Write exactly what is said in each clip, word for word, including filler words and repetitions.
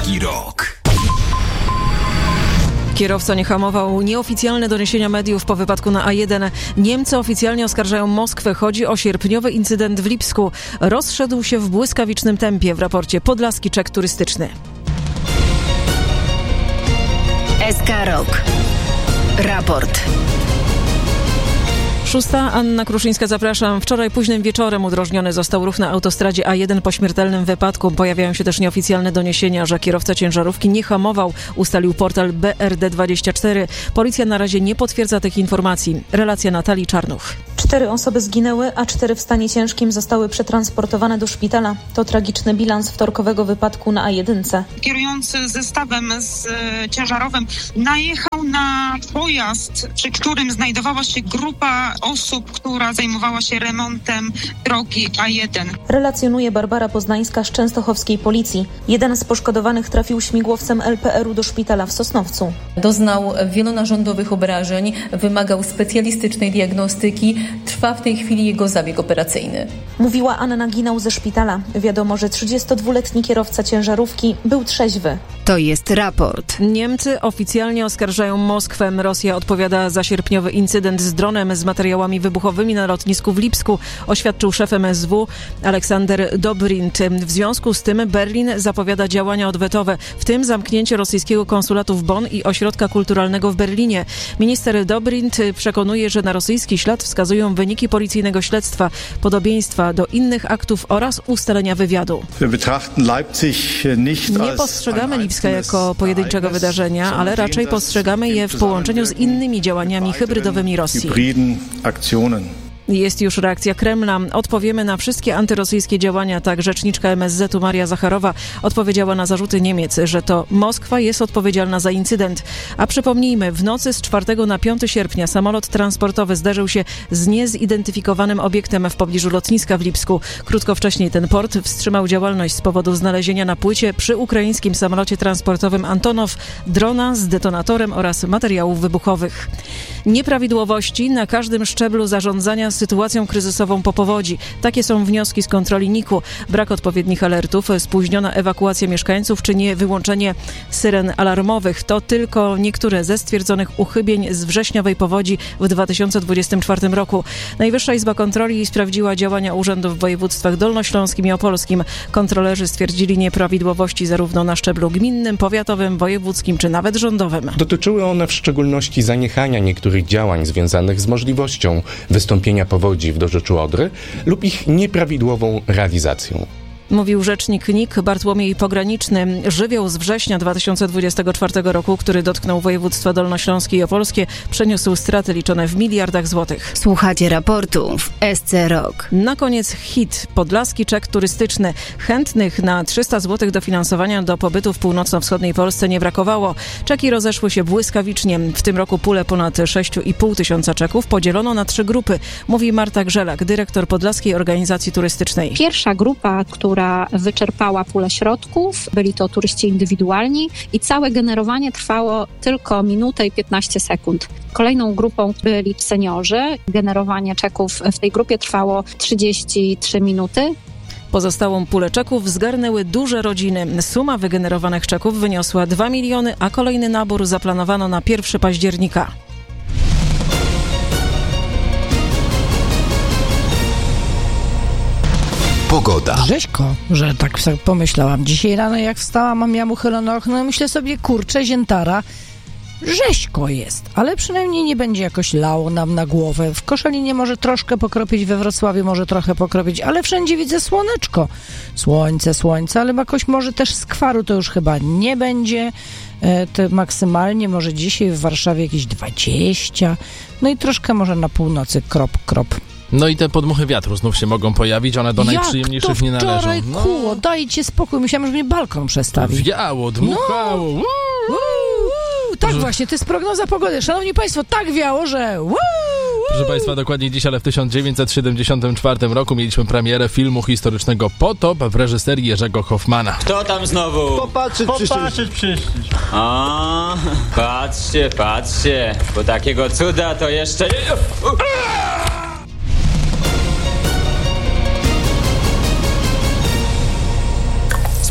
Polski Rock. Kierowca nie hamował. Nieoficjalne doniesienia mediów po wypadku na A jeden. Niemcy oficjalnie oskarżają Moskwę. Chodzi o sierpniowy incydent w Lipsku. Rozszedł się w błyskawicznym tempie w raporcie Podlaski Czek Turystyczny. S K Rock. Raport. Szósta, Anna Kruszyńska, zapraszam. Wczoraj późnym wieczorem udrożniony został ruch na autostradzie A jeden po śmiertelnym wypadku. Pojawiają się też nieoficjalne doniesienia, że kierowca ciężarówki nie hamował, ustalił portal B R D dwadzieścia cztery. Policja na razie nie potwierdza tych informacji. Relacja Natalii Czarnuch. Cztery osoby zginęły, a cztery w stanie ciężkim zostały przetransportowane do szpitala. To tragiczny bilans wtorkowego wypadku na A jeden. Kierujący zestawem z e, ciężarowym najechał na pojazd, przy którym znajdowała się grupa osób, która zajmowała się remontem drogi A jeden. Relacjonuje Barbara Poznańska z częstochowskiej policji. Jeden z poszkodowanych trafił śmigłowcem L P R u do szpitala w Sosnowcu. Doznał wielonarządowych obrażeń, wymagał specjalistycznej diagnostyki. Trwa w tej chwili jego zabieg operacyjny. Mówiła Anna Ginał ze szpitala. Wiadomo, że trzydziestodwuletni kierowca ciężarówki był trzeźwy. To jest raport. Niemcy oficjalnie oskarżają Moskwę. Rosja odpowiada za sierpniowy incydent z dronem z materiałami wybuchowymi na lotnisku w Lipsku, oświadczył szef M S W Aleksander Dobrindt. W związku z tym Berlin zapowiada działania odwetowe, w tym zamknięcie rosyjskiego konsulatu w Bonn i ośrodka kulturalnego w Berlinie. Minister Dobrindt przekonuje, że na rosyjski ślad wskazują wyniki policyjnego śledztwa, podobieństwa do innych aktów oraz ustalenia wywiadu. Nie postrzegamy Lipska jako pojedynczego wydarzenia, ale raczej postrzegamy je w połączeniu z innymi działaniami hybrydowymi Rosji. Jest już reakcja Kremla. Odpowiemy na wszystkie antyrosyjskie działania. Tak rzeczniczka M S Z u Maria Zacharowa odpowiedziała na zarzuty Niemiec, że to Moskwa jest odpowiedzialna za incydent. A przypomnijmy, w nocy z czwartego na piątego sierpnia samolot transportowy zderzył się z niezidentyfikowanym obiektem w pobliżu lotniska w Lipsku. Krótko wcześniej ten port wstrzymał działalność z powodu znalezienia na płycie przy ukraińskim samolocie transportowym Antonow drona z detonatorem oraz materiałów wybuchowych. Nieprawidłowości na każdym szczeblu zarządzania sytuacją kryzysową po powodzi. Takie są wnioski z kontroli N I K u. Brak odpowiednich alertów, spóźniona ewakuacja mieszkańców czy nie wyłączenie syren alarmowych. To tylko niektóre ze stwierdzonych uchybień z wrześniowej powodzi w dwa tysiące dwudziestym czwartym roku. Najwyższa Izba Kontroli sprawdziła działania urzędów w województwach dolnośląskim i opolskim. Kontrolerzy stwierdzili nieprawidłowości zarówno na szczeblu gminnym, powiatowym, wojewódzkim czy nawet rządowym. Dotyczyły one w szczególności zaniechania niektórych działań związanych z możliwością wystąpienia powodzi w dorzeczu Odry lub ich nieprawidłową realizacją. Mówił rzecznik N I K Bartłomiej Pograniczny. Żywioł z września dwa tysiące dwudziestego czwartego roku, który dotknął województwa dolnośląskie i opolskie, przeniósł straty liczone w miliardach złotych. Słuchacie raportu w S C Rock. Na koniec hit. Podlaski Czek Turystyczny. Chętnych na trzysta złotych dofinansowania do pobytu w północno-wschodniej Polsce nie brakowało. Czeki rozeszły się błyskawicznie. W tym roku pulę ponad sześć i pół tysiąca czeków podzielono na trzy grupy, mówi Marta Grzelak, dyrektor Podlaskiej Organizacji Turystycznej. Pierwsza grupa, która która wyczerpała pulę środków. Byli to turyści indywidualni i całe generowanie trwało tylko minutę i piętnaście sekund. Kolejną grupą byli seniorzy. Generowanie czeków w tej grupie trwało trzydzieści trzy minuty. Pozostałą pulę czeków zgarnęły duże rodziny. Suma wygenerowanych czeków wyniosła dwa miliony, a kolejny nabór zaplanowano na pierwszego października. Pogoda. Rzeźko, że tak sobie pomyślałam. Dzisiaj rano jak wstałam, mam ja uchylone okno, myślę sobie, kurczę, ziętara, rzeźko jest, ale przynajmniej nie będzie jakoś lało nam na głowę. W Koszalinie może troszkę pokropić, we Wrocławiu może trochę pokropić, ale wszędzie widzę słoneczko. Słońce, słońce, ale jakoś może też skwaru to już chyba nie będzie. E, to maksymalnie może dzisiaj w Warszawie jakieś dwadzieścia, no i troszkę może na północy krop, krop. No i te podmuchy wiatru znów się mogą pojawić, one do najprzyjemniejszych nie należą. Jak to wczoraj kuło, dajcie spokój, myślałam, że mnie balkon przestawi. Wiało, dmuchało. No. Woo, woo. Tak że... właśnie, to jest prognoza pogody. Szanowni Państwo, tak wiało, że... Woo, Proszę Państwa, dokładnie dziś, ale w tysiąc dziewięćset siedemdziesiątym czwartym roku mieliśmy premierę filmu historycznego Potop w reżyserii Jerzego Hoffmana. Kto tam znowu? Popatrzeć, Popatrzeć przyszli. O, patrzcie, patrzcie, bo takiego cuda to jeszcze...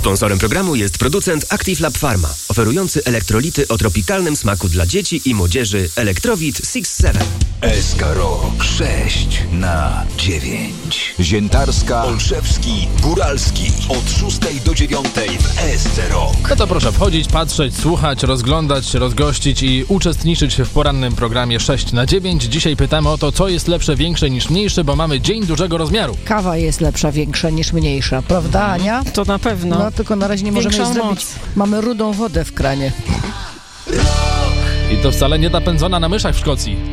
Sponsorem programu jest producent Active Lab Pharma, oferujący elektrolity o tropikalnym smaku dla dzieci i młodzieży Elektrowit sześć siedem. S K Rok sześć na dziewięć. Ziętarska, Olszewski, Góralski. Od szóstej do dziewiątej w S C Rok. No to proszę wchodzić, patrzeć, słuchać, rozglądać, rozgościć i uczestniczyć w porannym programie sześć na dziewięć. Dzisiaj pytamy o to, co jest lepsze, większe niż mniejsze, bo mamy dzień dużego rozmiaru. Kawa jest lepsza, większa niż mniejsza, prawda, Ania? To na pewno. No, tylko na razie nie Większą możemy jej moc. zrobić. Mamy rudą wodę w kranie. I to wcale nie napędzona na myszach w Szkocji.